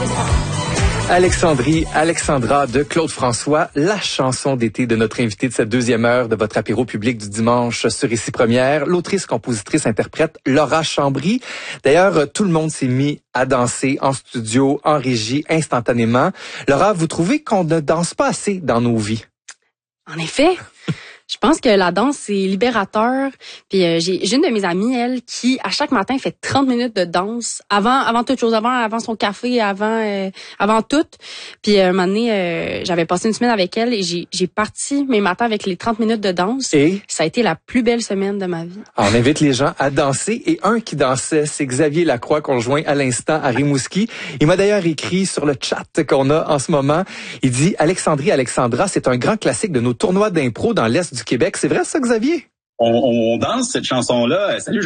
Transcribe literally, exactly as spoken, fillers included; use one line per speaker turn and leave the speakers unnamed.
Alexandrie, Alexandra de Claude François, la chanson d'été de notre invité de cette deuxième heure de votre apéro public du dimanche sur Ici Première, l'autrice, compositrice, interprète Laura Chambry. D'ailleurs, tout le monde s'est mis à danser en studio, en régie, instantanément. Laura, vous trouvez qu'on ne danse pas assez dans nos vies?
En effet. Je pense que la danse, c'est libérateur. Puis euh, j'ai, j'ai une de mes amies, elle, qui, à chaque matin, fait trente minutes de danse avant avant toute chose, avant avant son café, avant euh, avant tout. Puis euh, un moment donné, euh, j'avais passé une semaine avec elle et j'ai j'ai parti mes matins avec les trente minutes de danse.
Et
ça a été la plus belle semaine de ma vie.
Alors, on invite les gens à danser. Et un qui dansait, c'est Xavier Lacroix, qu'on rejoint à l'instant à Rimouski. Il m'a d'ailleurs écrit sur le chat qu'on a en ce moment. Il dit « Alexandrie, Alexandra, c'est un grand classique de nos tournois d'impro dans l'Est du Québec. » C'est vrai ça, Xavier?
On, on danse cette chanson-là. Salut,